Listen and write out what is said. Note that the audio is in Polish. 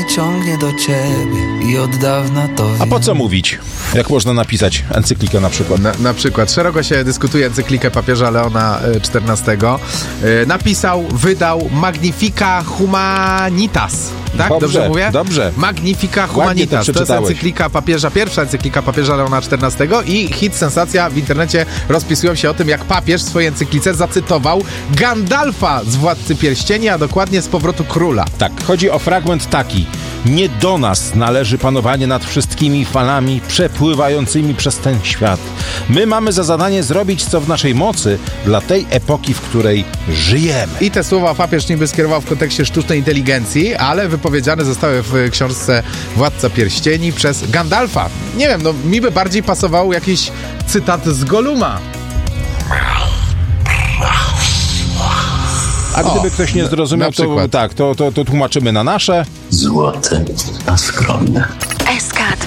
mnie ciągnie do ciebie i od dawna to wiem. A po co mówić? Jak można napisać encyklikę na przykład? Na przykład szeroko się dyskutuje encyklikę papieża Leona XIV. Napisał, wydał Magnifica Humanitas. Tak? Dobrze mówię? Dobrze. Magnifica Humanitas. To jest encyklika papieża, pierwsza encyklika papieża Leona XIV i hit, sensacja w internecie rozpisują się o tym, jak papież w swojej encyklice zacytował Gandalfa z Władcy Pierścieni, a dokładnie z Powrotu Króla. Tak, chodzi o fragment taki. Nie do nas należy panowanie nad wszystkimi falami przepływającymi przez ten świat. My mamy za zadanie zrobić, co w naszej mocy dla tej epoki, w której żyjemy. I te słowa papież niby skierował w kontekście sztucznej inteligencji, ale wypowiedziane zostały w książce Władca Pierścieni przez Gandalfa. Nie wiem, no mi by bardziej pasował jakiś cytat z Golluma. A gdyby ktoś nie zrozumiał, to tłumaczymy na nasze. Złote, a skromne.